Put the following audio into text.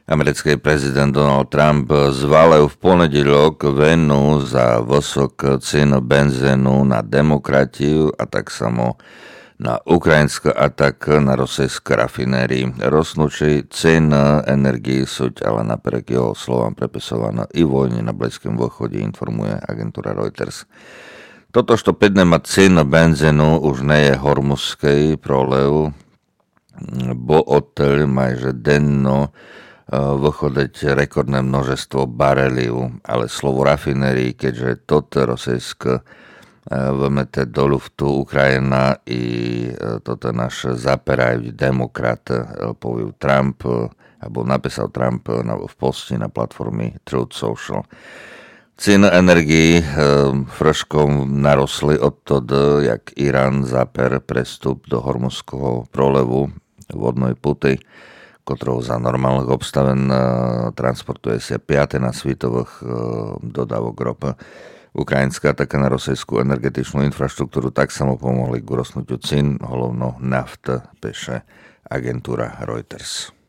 Americký prezident Donald Trump zvalil v ponedeľok venu za vysok cien benzínu na demokratiu a tak samo na ukrajinský atak na rosijské rafinérii. Rostnúci cien energií sú ale napriek jeho slovám prepisované i vojny na Blízkom východe, informuje agentúra Reuters. Toto, što pidnema cien benzínu už nie je hormuzský prolev, bo odteľ majže denno vychodeť rekordné množstvo bareliu, ale slovo rafinérii, keďže toto rosijské vymete do luftu Ukrajina i toto naš zaperajú demokrat, povil Trump, alebo napísal Trump v posti na platformy Truth Social. Ceny energií frškom narosli odtedy, jak Irán zaper prestup do hormuzského prolevu vodnej puty, ktorou za normálnych obstaven transportuje sa 5. na svetových dodávok ropy. Ukrajinská ataka na rosijskú energetičnú infraštruktúru tak samo pomohli k rostnutiu cien, hlavno nafta, píše agentúra Reuters.